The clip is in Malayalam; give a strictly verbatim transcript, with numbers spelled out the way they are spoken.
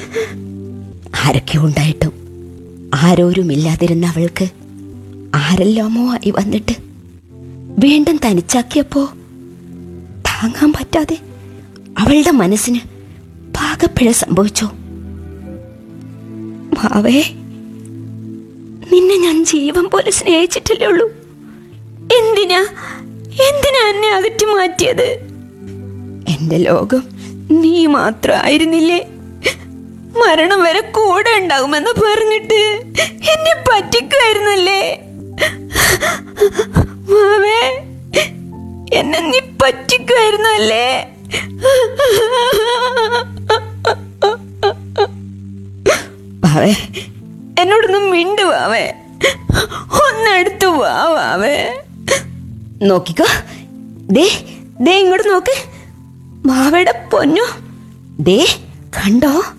ആരൊക്കെ ഉണ്ടായിട്ടും ആരോരുമില്ലാതിരുന്ന അവൾക്ക് ആരെല്ലാമോ ആയി വന്നിട്ട് വീണ്ടും തനിച്ചാക്കിയപ്പോ താങ്ങാൻ പറ്റാതെ അവളുടെ മനസ്സിന് പാകപ്പിഴ സംഭവിച്ചു. ഭാവേ, നിന്നെ ഞാൻ ജീവൻ പോലെ സ്നേഹിച്ചിട്ടല്ലേ ഉള്ളൂ. എന്തിനാ എന്തിനാ എന്നെ അകറ്റി മാറ്റിയത്? എന്റെ ലോകം നീ മാത്രമായിരുന്നില്ലേ? മരണം വരെ കൂടെ ഉണ്ടാകുമെന്ന് പറഞ്ഞിട്ട് എന്നെ പറ്റിക്കുമായിരുന്നല്ലേ? മാവേ, എന്നെ നീ പറ്റിക്കുമായിരുന്നല്ലേ? വാവേ, എന്നോടൊന്നും മിണ്ടു വാവേ, ഒന്നെടുത്തു വാ വാവേ. നോക്കിക്കോ, ദേ ദേ ഇങ്ങോട്ട് നോക്ക്. മാവയുടെ പൊന്നു, ദേ കണ്ടോ?